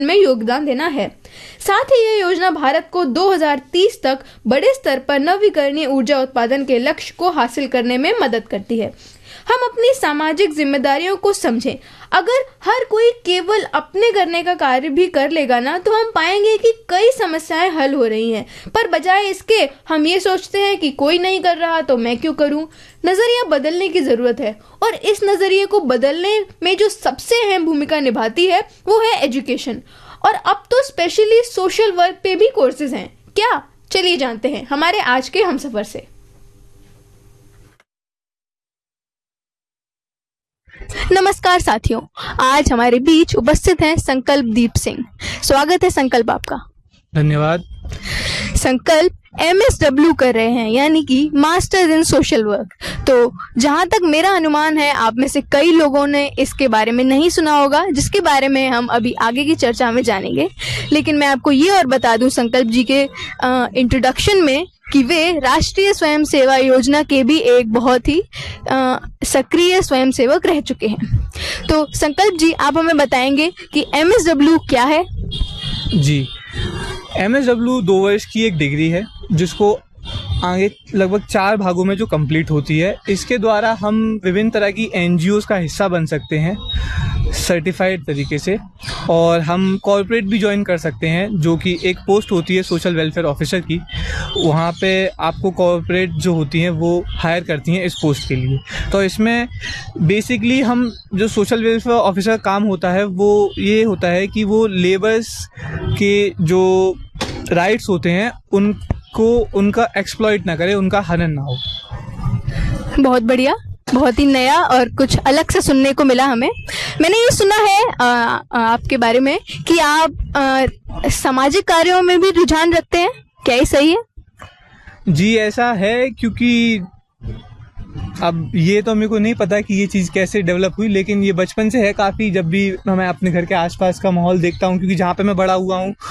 में योगदान देना है। साथ ही यह योजना भारत को 2030 तक बड़े स्तर पर नवीकरणीय ऊर्जा उत्पादन के लक्ष्य को हासिल करने में मदद करती है। हम अपनी सामाजिक जिम्मेदारियों को समझें। अगर हर कोई केवल अपने करने का कार्य भी कर लेगा ना, तो हम पाएंगे कि कई समस्याएं हल हो रही हैं। पर बजाय इसके हम ये सोचते हैं कि कोई नहीं कर रहा तो मैं क्यों करूं। नजरिया बदलने की जरूरत है, और इस नजरिए को बदलने में जो सबसे अहम भूमिका निभाती है वो है एजुकेशन। और अब तो स्पेशली सोशल वर्क पे भी कोर्सेज हैं। क्या, चलिए जानते हैं हमारे आज के हमसफर से। नमस्कार साथियों, आज हमारे बीच उपस्थित हैं संकल्प दीप सिंह। स्वागत है संकल्प आपका। धन्यवाद। संकल्प MSW कर रहे हैं, यानी कि मास्टर्स इन सोशल वर्क। तो जहां तक मेरा अनुमान है, आप में से कई लोगों ने इसके बारे में नहीं सुना होगा, जिसके बारे में हम अभी आगे की चर्चा में जानेंगे। लेकिन मैं आपको ये और बता दूं संकल्प जी के इंट्रोडक्शन में कि वे राष्ट्रीय स्वयं सेवा योजना के भी एक बहुत ही सक्रिय स्वयंसेवक रह चुके हैं। तो संकल्प जी, आप हमें बताएंगे कि MSW क्या है? जी, MSW 2 वर्ष की एक डिग्री है जिसको आगे लगभग 4 भागों में जो कंप्लीट होती है। इसके द्वारा हम विभिन्न तरह की NGOs का हिस्सा बन सकते हैं सर्टिफाइड तरीके से, और हम कॉर्पोरेट भी ज्वाइन कर सकते हैं, जो कि एक पोस्ट होती है सोशल वेलफेयर ऑफिसर की। वहाँ पे आपको कॉर्पोरेट जो होती हैं वो हायर करती हैं इस पोस्ट के लिए। तो इसमें बेसिकली हम जो सोशल वेलफेयर ऑफिसर काम होता है वो ये होता है कि वो लेबर्स के जो राइट्स होते हैं उनको उनका एक्सप्लॉइट ना करे, उनका हनन ना हो। बहुत बढ़िया, बहुत ही नया और कुछ अलग से सुनने को मिला हमें। मैंने ये सुना है आपके बारे में कि आप सामाजिक कार्यों में भी रुझान रखते हैं, क्या ये सही है? जी, ऐसा है, क्योंकि अब ये तो मेरे को नहीं पता कि ये चीज़ कैसे डेवलप हुई, लेकिन ये बचपन से है काफ़ी। जब भी मैं अपने घर के आसपास का माहौल देखता हूँ, क्योंकि जहाँ पे मैं बड़ा हुआ हूँ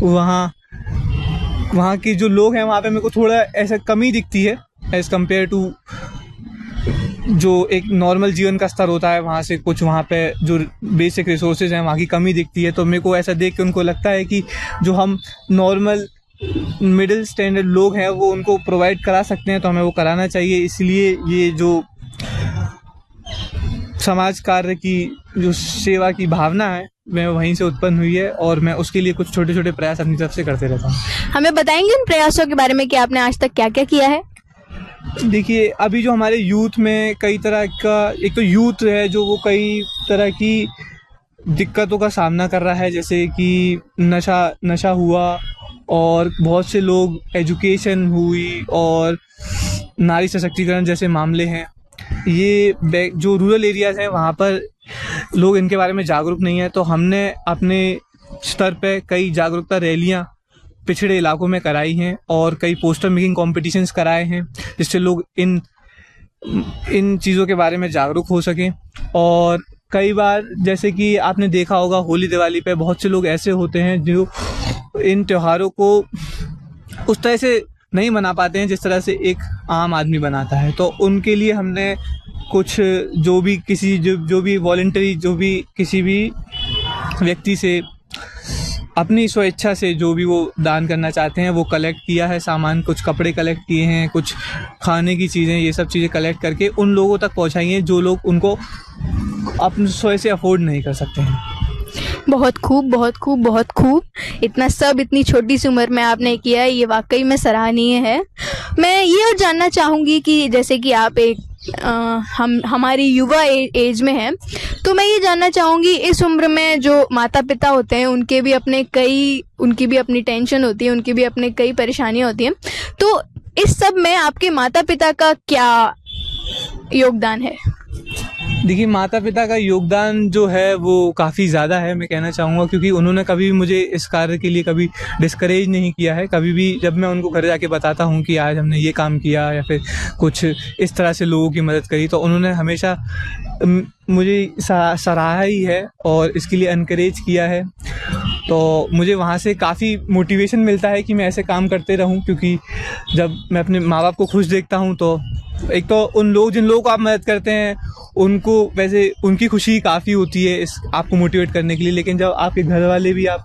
वहाँ के जो लोग हैं वहाँ पे मेरे को थोड़ा ऐसा कमी दिखती है एज़ कम्पेयर टू जो एक नॉर्मल जीवन का स्तर होता है। वहाँ से कुछ वहाँ पे जो बेसिक रिसोर्सेज हैं वहाँ की कमी दिखती है। तो मेरे को ऐसा देख के उनको लगता है कि जो हम नॉर्मल मिडिल स्टैंडर्ड लोग हैं वो उनको प्रोवाइड करा सकते हैं, तो हमें वो कराना चाहिए। इसलिए ये जो समाज कार्य की जो सेवा की भावना है मैं वहीं से उत्पन्न हुई है, और मैं उसके लिए कुछ छोटे छोटे प्रयास अपनी तरफ से करते रहता हूँ। हमें बताएंगे उन प्रयासों के बारे में कि आपने आज तक क्या क्या किया है? देखिए, अभी जो हमारे यूथ में कई तरह का, एक तो यूथ है जो वो कई तरह की दिक्कतों का सामना कर रहा है, जैसे कि नशा हुआ, और बहुत से लोग एजुकेशन हुई, और नारी सशक्तिकरण जैसे मामले हैं। ये जो रूरल एरियाज़ हैं वहाँ पर लोग इनके बारे में जागरूक नहीं है। तो हमने अपने स्तर पे कई जागरूकता रैलियाँ पिछड़े इलाकों में कराई हैं, और कई पोस्टर मेकिंग कॉम्पिटिशन्स कराए हैं, जिससे लोग इन चीज़ों के बारे में जागरूक हो सकें। और कई बार जैसे कि आपने देखा होगा, होली दिवाली पे बहुत से लोग ऐसे होते हैं जो इन त्योहारों को उस तरह से नहीं मना पाते हैं जिस तरह से एक आम आदमी बनाता है। तो उनके लिए हमने कुछ जो भी वॉलंटरी, जो भी किसी भी व्यक्ति से अपनी स्वेच्छा से जो भी वो दान करना चाहते हैं वो कलेक्ट किया है सामान। कुछ कपड़े कलेक्ट किए हैं, कुछ खाने की चीज़ें, ये सब चीज़ें कलेक्ट करके उन लोगों तक पहुंचाई हैं जो लोग उनको अपने स्वयं से अफोर्ड नहीं कर सकते हैं। बहुत खूब, बहुत खूब, बहुत खूब। इतना सब इतनी छोटी सी उम्र में आपने किया है, ये वाकई में सराहनीय है। मैं ये और जानना चाहूँगी कि जैसे कि आप एक हमारी युवा एज में हैं, तो मैं ये जानना चाहूँगी इस उम्र में जो माता पिता होते हैं उनकी भी अपनी टेंशन होती है, उनकी भी अपने कई परेशानियाँ होती हैं। तो इस सब में आपके माता पिता का क्या योगदान है? देखिए, माता पिता का योगदान जो है वो काफ़ी ज़्यादा है, मैं कहना चाहूँगा, क्योंकि उन्होंने कभी भी मुझे इस कार्य के लिए कभी डिस्करेज नहीं किया है। कभी भी जब मैं उनको घर जाके बताता हूँ कि आज हमने ये काम किया या फिर कुछ इस तरह से लोगों की मदद करी, तो उन्होंने हमेशा मुझे सराहा ही है और इसके लिए एनकरेज किया है। तो मुझे वहाँ से काफ़ी मोटिवेशन मिलता है कि मैं ऐसे काम करते रहूँ, क्योंकि जब मैं अपने माँ बाप को खुश देखता हूँ तो एक तो जिन लोगों को आप मदद करते हैं उनको वैसे उनकी खुशी काफ़ी होती है इस आपको मोटिवेट करने के लिए, लेकिन जब आपके घर वाले भी आप